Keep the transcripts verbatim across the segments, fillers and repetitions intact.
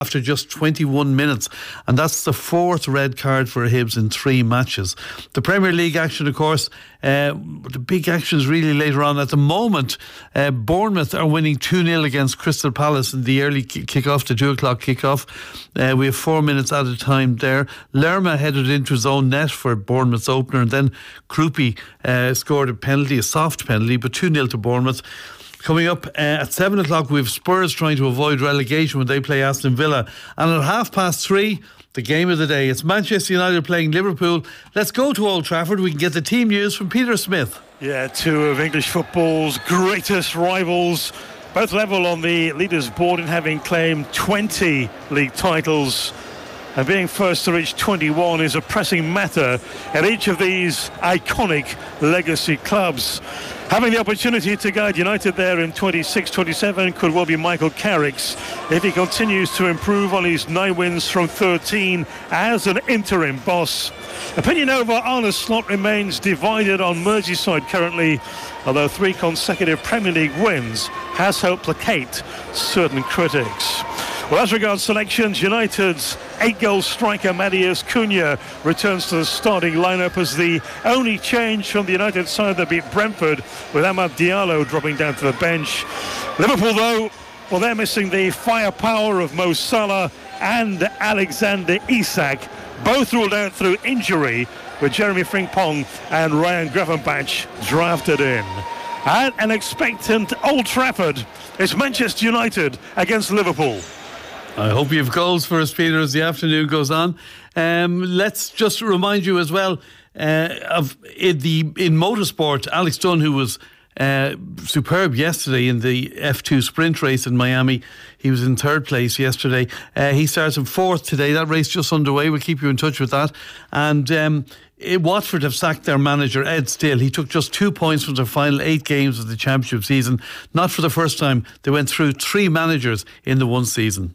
after just twenty-one minutes, and that's the fourth red card for Hibs in three matches. The Premier League action, of course, uh, the big action is really later on. At the moment, uh, Bournemouth are winning two nil against Crystal Palace in the early kick-off, the two o'clock kick-off. Uh, we have four minutes at a time there. Lerma headed into his own net for Bournemouth's opener, and then Krupi uh, scored a penalty, a soft penalty, but two nil to Bournemouth. Coming up uh, at seven o'clock, we have Spurs trying to avoid relegation when they play Aston Villa. And at half past three, the game of the day. It's Manchester United playing Liverpool. Let's go to Old Trafford. We can get the team news from Peter Smith. Yeah, two of English football's greatest rivals, both level on the leaders' board in having claimed twenty league titles. And being first to reach twenty-one is a pressing matter at each of these iconic legacy clubs. Having the opportunity to guide United there in twenty-six twenty-seven could well be Michael Carrick's if he continues to improve on his nine wins from thirteen as an interim boss. Opinion over Arne Slot remains divided on Merseyside currently, although three consecutive Premier League wins has helped placate certain critics. Well, as regards selections, United's eight-goal striker Matheus Cunha returns to the starting lineup as the only change from the United side that beat Brentford, with Amad Diallo dropping down to the bench. Liverpool, though, well, they're missing the firepower of Mo Salah and Alexander Isak, both ruled out through injury, with Jeremy Frimpong and Ryan Gravenberch drafted in. At an expectant Old Trafford, it's Manchester United against Liverpool. I hope you have goals for us, Peter, as the afternoon goes on. Um, let's just remind you as well uh, of in the in motorsport, Alex Dunn, who was uh, superb yesterday in the F two sprint race in Miami. He was in third place yesterday. Uh, he starts in fourth today. That race just underway. We'll keep you in touch with that. And um, Watford have sacked their manager, Ed Still. He took just two points from their final eight games of the championship season. Not for the first time. They went through three managers in the one season.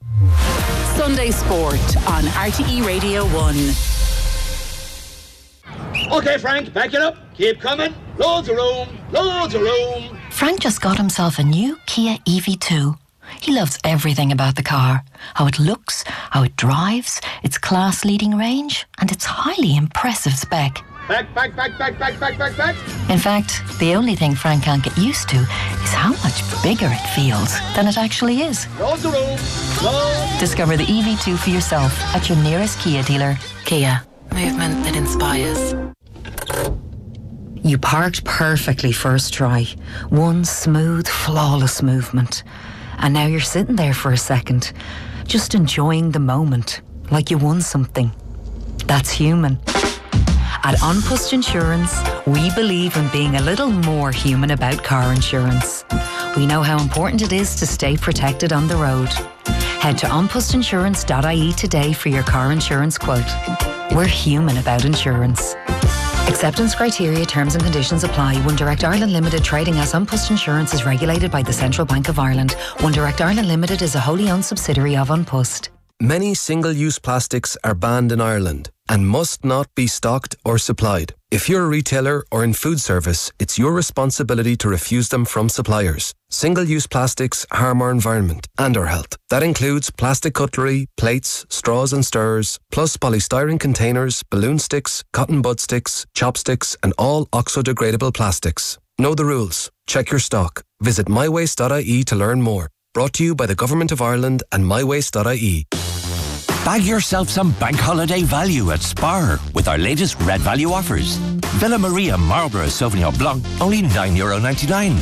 Sunday Sport on R T E Radio one. OK, Frank, back it up. Keep coming. Loads of room. Loads of room. Frank just got himself a new Kia E V two. He loves everything about the car. How it looks, how it drives, its class-leading range, and its highly impressive spec. Back, back, back, back, back, back, back, back. In fact, the only thing Frank can't get used to is how much bigger it feels than it actually is. Loads of room. Loads. Discover the E V two for yourself at your nearest Kia dealer. Kia. Movement that inspires. You parked perfectly first try. One smooth, flawless movement. And now you're sitting there for a second, just enjoying the moment, like you won something. That's human. At An Post Insurance, we believe in being a little more human about car insurance. We know how important it is to stay protected on the road. Head to an post insurance dot I E today for your car insurance quote. We're human about insurance. Acceptance criteria, terms and conditions apply. One Direct Ireland Limited, trading as An Post Insurance, is regulated by the Central Bank of Ireland. One Direct Ireland Limited is a wholly owned subsidiary of An Post. Many single-use plastics are banned in Ireland and must not be stocked or supplied. If you're a retailer or in food service, it's your responsibility to refuse them from suppliers. Single-use plastics harm our environment and our health. That includes plastic cutlery, plates, straws and stirrers, plus polystyrene containers, balloon sticks, cotton bud sticks, chopsticks and all oxo-degradable plastics. Know the rules. Check your stock. Visit my waste dot I E to learn more. Brought to you by the Government of Ireland and my waste dot I E. Bag yourself some bank holiday value at Spar with our latest Red Value offers. Villa Maria Marlborough Sauvignon Blanc, only nine euro ninety-nine.